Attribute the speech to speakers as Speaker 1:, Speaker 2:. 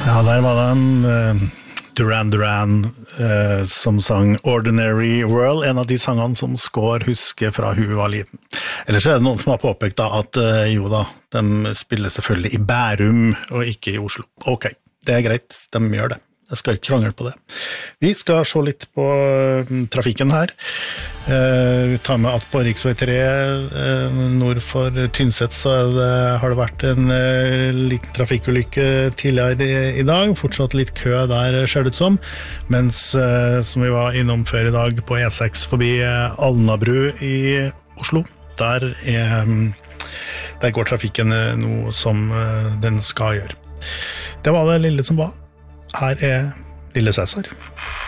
Speaker 1: Ja, der var det Duran Duran som sang Ordinary World, en av de sangene som Skår husker fra hun var liten. Ellers det noen som har påpekt da, at jo da, de spiller selvfølgelig i Bærum og ikke i Oslo. Ok, det greit, de gjør det. Jeg skal ikke krangle på det. Vi skal se litt på trafikken her. Vi tar med at på riksvei 3 nord for Tynset så har det vært en liten trafikkulykke tidligere i dag. Fortsatt litt kø der ser det ut som. Mens som vi var innom før i dag på E6 forbi Alnabru i Oslo, der går trafikken nå som den skal gjøre. Det var det lille som var. Her Lille Cæsar.